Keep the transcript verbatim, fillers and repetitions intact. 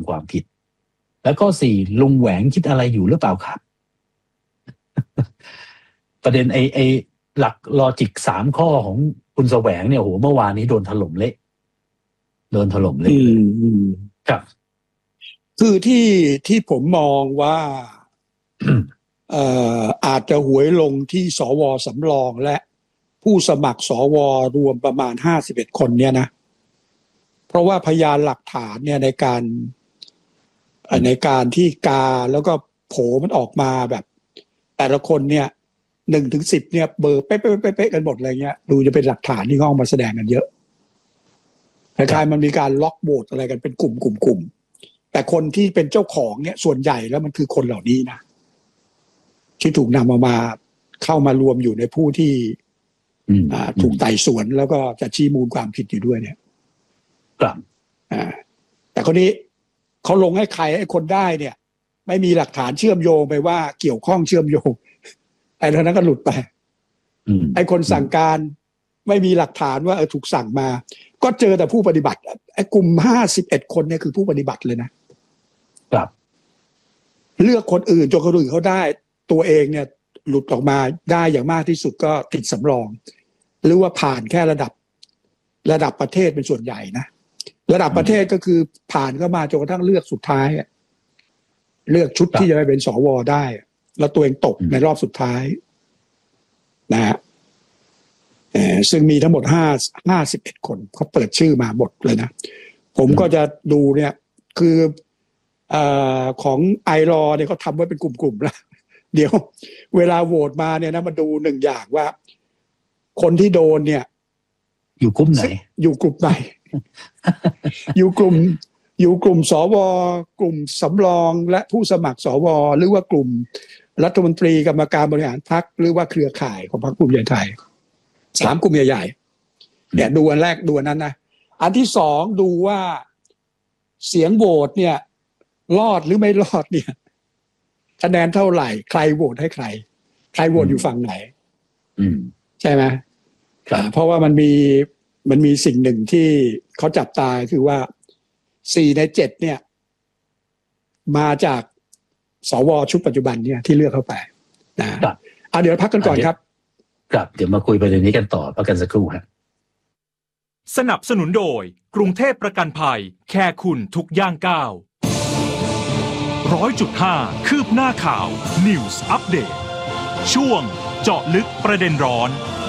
ความผิดแล้วก็สี่ลุงแหวงคิดอะไรอยู่หรือเปล่าครับ ประเด็นไอไอหลักลอจิกสามข้อของคุณแสวงเนี่ยโหเมื่อวานนี้โดนถล่มเละโดนถล่มเละครับคือที่ที่ผมมองว่า เอ่ออาจจะหวยลงที่สวสำรองและผู้สมัครสวรวมประมาณห้าสิบเอ็ดคนเนี่ยนะเพราะว่าพยานหลักฐานเนี่ยในการในการที่กาแล้วก็โผมันออกมาแบบแต่ละคนเนี่ยหนึ่งถึงสิบเนี่ยเบอร์เป๊ะๆๆๆกันหมดอะไรเงี้ยดูจะเป็นหลักฐานที่เขาเอามาแสดงกันเยอะคล้ายๆมันมีการล็อกโหวตอะไรกันเป็นกลุ่มกลุ่มกลุ่มแต่คนที่เป็นเจ้าของเนี่ยส่วนใหญ่แล้วมันคือคนเหล่านี้นะที่ถูกนำมามาเข้ามารวมอยู่ในผู้ที่ถูกไต่สวนแล้วก็จะชี้มูลความผิดอยู่ด้วยเนี่ยครับแต่คนนี้เขาลงให้ใครไอ้คนได้เนี่ยไม่มีหลักฐานเชื่อมโยงไปว่าเกี่ยวข้องเชื่อมโยงไอ้เท่านั้นก็หลุดไปไอ้คนสั่งการไม่มีหลักฐานว่าเออถูกสั่งมาก็เจอแต่ผู้ปฏิบัติไอ้กลุ่มห้าสิบเอ็ดคนเนี่ยคือผู้ปฏิบัติเลยนะครับเลือกคนอื่นจนคนอื่นเขาได้ตัวเองเนี่ยหลุดออกมาได้อย่างมากที่สุดก็ติดสำรองหรือว่าผ่านแค่ระดับระดับประเทศเป็นส่วนใหญ่นะระดับประเทศก็คือผ่านเข้ามาจนกระทั่งเลือกสุดท้ายเลือกชุดที่จะไปเป็นสวได้แล้วตัวเองตกในรอบสุดท้ายนะฮะซึ่งมีทั้งหมดห้าห้าสิบเอ็ดคนเขาเปิดชื่อมาหมดเลยนะผมก็จะดูเนี่ยคือเอ่อของไอรอเนี่ยเขาทำไว้เป็นกลุ่มๆแล้วเดี๋ยวเวลาโหวตมาเนี่ยนะมาดูหนึ่งอย่างว่าคนที่โดนเนี่ยอยู่กลุ่มไหนอยู่กลุ่มไหน อยู่กลุ่มอยู่กลุ่มสวกลุ่มสำรองและผู้สมัครสวหรือว่ากลุ่มรัฐมนตรีกรรมการบริหารพรรคหรือว่าเครือข่ายของพรรคภูมิใจไทยสามกลุ่มใหญ่ๆเนี่ยดูอันแรกดูอันนั้นนะอันที่สองดูว่าเสียงโหวตเนี่ยรอดหรือไม่รอดเนี่ยคะแนนเท่าไหร่ใครโหวตให้ใครใครโหวตอยู่ฝั่งไหนใช่ไหมเพราะว่ามันมีมันมีสิ่งหนึ่งที่เขาจับตาคือว่าสี่ในเจ็ดเนี่ยมาจากสวชุดปัจจุบันเนี่ยที่เลือกเข้าไปนะอ่ะเดี๋ยวพักกันก่อนครับครับเดี๋ยวมาคุยประเด็นนี้กันต่อพักกันสักครู่ครับสนับสนุนโดยกรุงเทพประกันภัยแค่คุณทุกย่างก้าวร้อยจุดห้าคืบหน้าข่าว News Update ช่วงเจาะลึกประเด็นร้อน